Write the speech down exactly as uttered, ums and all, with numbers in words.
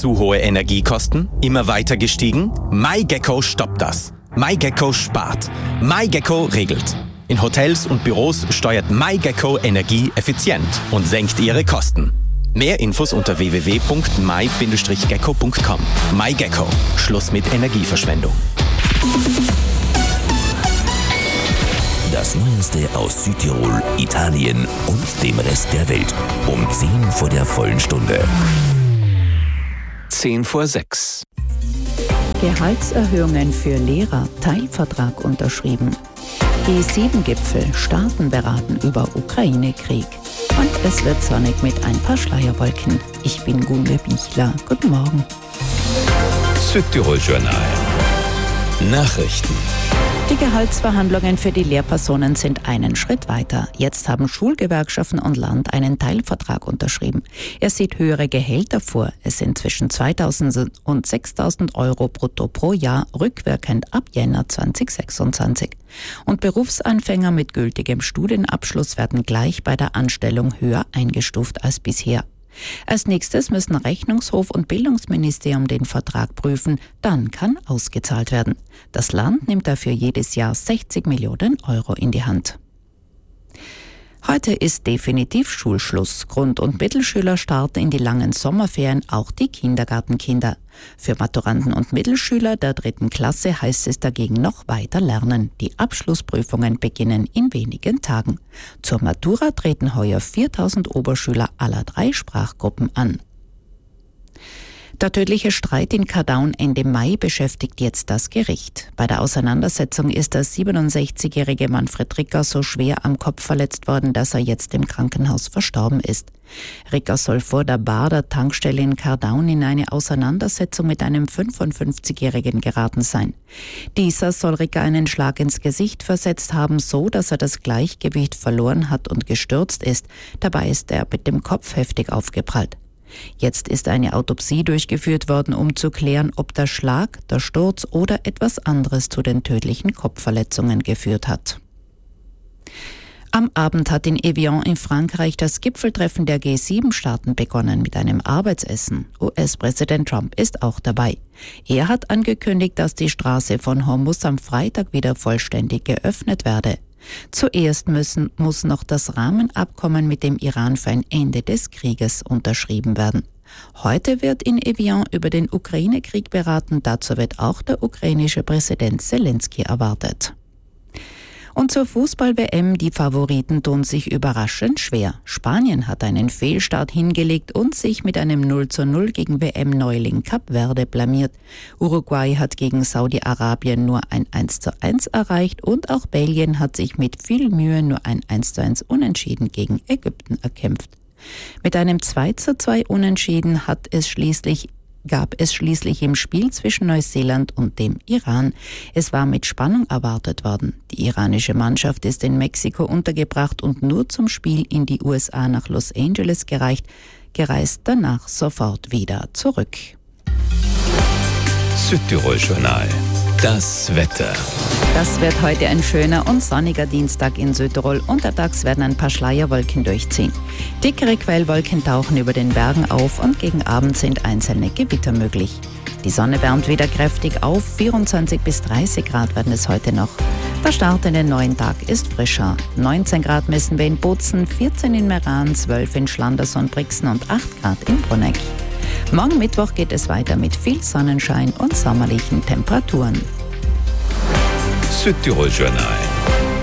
Zu hohe Energiekosten? Immer weiter gestiegen? MyGecko stoppt das. MyGecko spart. MyGecko regelt. In Hotels und Büros steuert MyGecko Energie effizient und senkt ihre Kosten. Mehr Infos unter w w w punkt my Bindestrich gecko punkt com. MyGecko. Schluss mit Energieverschwendung. Das Neueste aus Südtirol, Italien und dem Rest der Welt. Um zehn vor der vollen Stunde. zehn vor sechs. Gehaltserhöhungen für Lehrer, Teilvertrag unterschrieben. G sieben Gipfel, Staaten beraten über Ukraine-Krieg. Und es wird sonnig mit ein paar Schleierwolken. Ich bin Gunde Bichler. Guten Morgen. Südtirol Journal. Nachrichten. Die Gehaltsverhandlungen für die Lehrpersonen sind einen Schritt weiter. Jetzt haben Schulgewerkschaften und Land einen Teilvertrag unterschrieben. Er sieht höhere Gehälter vor. Es sind zwischen zweitausend und sechstausend Euro brutto pro Jahr, rückwirkend ab Jänner zweitausendsechsundzwanzig. Und Berufsanfänger mit gültigem Studienabschluss werden gleich bei der Anstellung höher eingestuft als bisher. Als nächstes müssen Rechnungshof und Bildungsministerium den Vertrag prüfen, dann kann ausgezahlt werden. Das Land nimmt dafür jedes Jahr sechzig Millionen Euro in die Hand. Heute ist definitiv Schulschluss. Grund- und Mittelschüler starten in die langen Sommerferien, auch die Kindergartenkinder. Für Maturanten und Mittelschüler der dritten Klasse heißt es dagegen noch weiter lernen. Die Abschlussprüfungen beginnen in wenigen Tagen. Zur Matura treten heuer viertausend Oberschüler aller drei Sprachgruppen an. Der tödliche Streit in Kardaun Ende Mai beschäftigt jetzt das Gericht. Bei der Auseinandersetzung ist der siebenundsechzigjährige Manfred Ricker so schwer am Kopf verletzt worden, dass er jetzt im Krankenhaus verstorben ist. Ricker soll vor der Bar der Tankstelle in Kardaun in eine Auseinandersetzung mit einem fünfundfünfzigjährigen geraten sein. Dieser soll Ricker einen Schlag ins Gesicht versetzt haben, so dass er das Gleichgewicht verloren hat und gestürzt ist. Dabei ist er mit dem Kopf heftig aufgeprallt. Jetzt ist eine Autopsie durchgeführt worden, um zu klären, ob der Schlag, der Sturz oder etwas anderes zu den tödlichen Kopfverletzungen geführt hat. Am Abend hat in Evian in Frankreich das Gipfeltreffen der G sieben Staaten begonnen mit einem Arbeitsessen. U S-Präsident Trump ist auch dabei. Er hat angekündigt, dass die Straße von Hormuz am Freitag wieder vollständig geöffnet werde. Zuerst müssen, muss noch das Rahmenabkommen mit dem Iran für ein Ende des Krieges unterschrieben werden. Heute wird in Evian über den Ukraine-Krieg beraten. Dazu wird auch der ukrainische Präsident Zelensky erwartet. Und zur Fußball-W M, die Favoriten tun sich überraschend schwer. Spanien hat einen Fehlstart hingelegt und sich mit einem null zu null gegen W M-Neuling Kap Verde blamiert. Uruguay hat gegen Saudi-Arabien nur ein eins zu eins erreicht und auch Belgien hat sich mit viel Mühe nur ein eins zu eins Unentschieden gegen Ägypten erkämpft. Mit einem zwei zu zwei Unentschieden hat es schließlich gab es schließlich im Spiel zwischen Neuseeland und dem Iran. Es war mit Spannung erwartet worden. Die iranische Mannschaft ist in Mexiko untergebracht und nur zum Spiel in die U S A nach Los Angeles gereicht, gereist danach sofort wieder zurück. Südtirol Journal. Das Wetter. Das wird heute ein schöner und sonniger Dienstag in Südtirol. Untertags werden ein paar Schleierwolken durchziehen. Dickere Quellwolken tauchen über den Bergen auf und gegen Abend sind einzelne Gewitter möglich. Die Sonne wärmt wieder kräftig auf. vierundzwanzig bis dreißig Grad werden es heute noch. Der Start in den neuen Tag ist frischer. neunzehn Grad messen wir in Bozen, vierzehn in Meran, zwölf in Schlanders und Brixen und acht Grad in Bruneck. Morgen Mittwoch geht es weiter mit viel Sonnenschein und sommerlichen Temperaturen. Südtirol Journal.